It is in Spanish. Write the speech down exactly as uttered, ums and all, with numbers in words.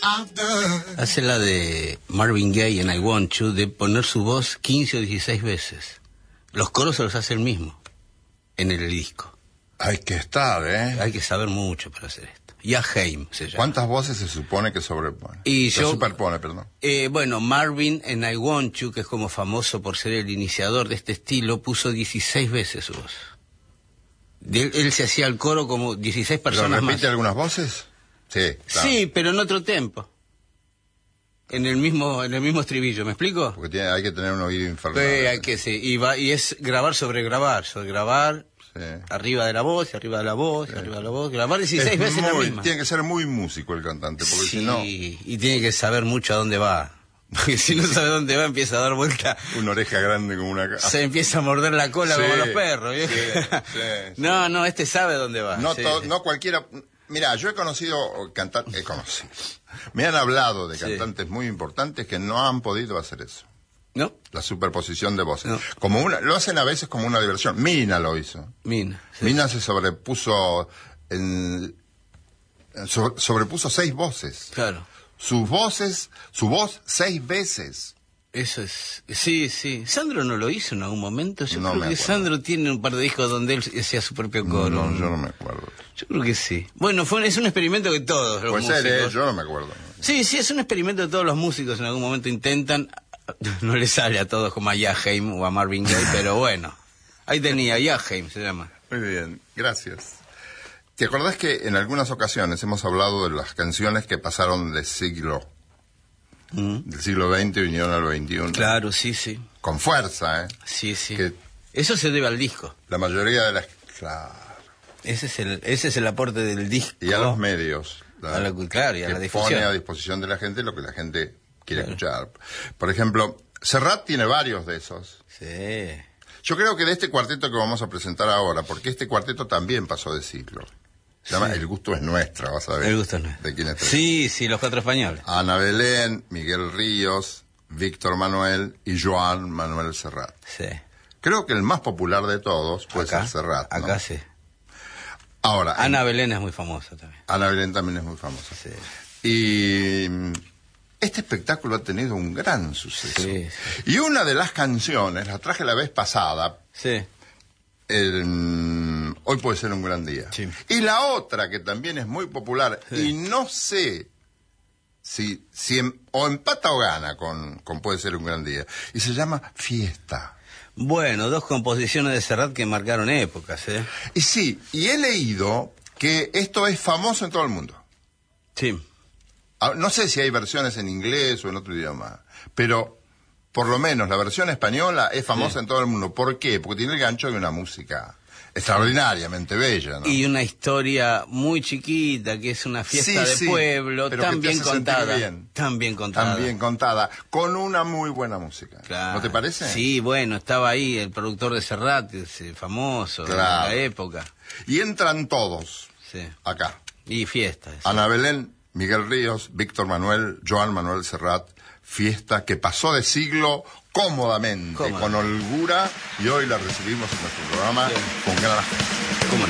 Hace la de Marvin Gaye en I Want You, de poner su voz quince o dieciséis veces. Los coros se los hace él mismo, en el disco. Hay que estar, ¿eh? Hay que saber mucho para hacer esto. Ya Haim se llama. ¿Cuántas voces se supone que sobrepone? Y se yo, superpone, perdón. Eh, bueno, Marvin en I Want You, que es como famoso por ser el iniciador de este estilo, puso dieciséis veces su voz. De él, él se hacía el coro como dieciséis personas ¿Pero repite más. algunas voces? Sí, claro. Sí, pero en otro tempo. En el mismo, en el mismo estribillo, ¿me explico? Porque tiene, hay que tener un oído infernal. Sí, hay que, sí. Y, va, y es grabar sobre grabar, sobre grabar, sí. Arriba de la voz, y arriba de la voz, sí. y arriba de la voz, grabar dieciséis es veces muy, la misma. Tiene que ser muy músico el cantante, porque sí, si no... y tiene que saber mucho a dónde va. Porque si no sabe dónde va, empieza a dar vuelta. Una oreja grande como una... Se empieza a morder la cola sí, como los perros. Sí, sí, no, no, este sabe dónde va. No, sí, to, sí. no cualquiera... Mira, yo he conocido cantantes... He conocido. Me han hablado de cantantes sí. muy importantes que no han podido hacer eso. ¿No? La superposición de voces. No. Como una, lo hacen a veces como una diversión. Mina lo hizo. Mina. Sí. Mina se sobrepuso en, so, sobrepuso seis voces. Claro. Sus voces, su voz seis veces. Eso es, sí, sí. ¿Sandro no lo hizo en algún momento? Yo no creo que acuerdo. Sandro tiene un par de discos donde él hacía su propio coro. No, yo no me acuerdo. Yo creo que sí. Bueno, fue, es un experimento que todos los Puede músicos... ser, ¿eh? Yo no me acuerdo. Sí, sí, es un experimento que todos los músicos en algún momento intentan. No le sale a todos como a Jaheim o a Marvin Gaye, pero bueno. Ahí tenía, Jaheim se llama. Muy bien, gracias. ¿Te acordás que en algunas ocasiones hemos hablado de las canciones que pasaron del siglo, mm. del siglo veinte y vinieron al veintiuno? Claro, sí, sí. Con fuerza, ¿eh? Sí, sí. Que eso se debe al disco. La mayoría de las... Claro. Ese es el, ese es el aporte del disco. Y a los medios. La, a la, claro, y a que la difusión. Pone a disposición de la gente lo que la gente quiere claro. escuchar. Por ejemplo, Serrat tiene varios de esos. Sí. Yo creo que de este cuarteto que vamos a presentar ahora, porque este cuarteto también pasó de siglo. Se llama sí. El gusto es nuestro, vas a ver. El gusto es nuestro. ¿De quién es? Sí, sí, los cuatro españoles. Ana Belén, Miguel Ríos, Víctor Manuel y Joan Manuel Serrat. Sí. Creo que el más popular de todos puede acá, ser Serrat, ¿no? Acá sí. Ahora, Ana en... Belén es muy famosa también. Ana Belén también es muy famosa. Sí. Y este espectáculo ha tenido un gran suceso. Sí, sí. Y una de las canciones, la traje la vez pasada. Sí. El, Hoy puede ser un gran día. Sí. Y la otra que también es muy popular, sí. y no sé si, si em, o empata o gana con, con Puede ser un gran día. Y se llama Fiesta. Bueno, dos composiciones de Serrat que marcaron épocas, ¿eh? Y sí, y he leído que esto es famoso en todo el mundo. Sí. No sé si hay versiones en inglés o en otro idioma, pero por lo menos la versión española es famosa sí. en todo el mundo. ¿Por qué? Porque tiene el gancho de una música extraordinariamente bella, ¿no? Y una historia muy chiquita, que es una fiesta sí, de sí, pueblo, tan bien contada. Bien. Tan bien contada. Tan bien contada, con una muy buena música. Claro. ¿No te parece? Sí, bueno, estaba ahí el productor de Serrat, ese famoso, claro. de la época. Y entran todos sí. acá. Y fiestas. Sí. Ana Belén, Miguel Ríos, Víctor Manuel, Joan Manuel Serrat, fiesta que pasó de siglo cómodamente, Cómodo. con holgura, y hoy la recibimos en nuestro programa sí. con gran afecto.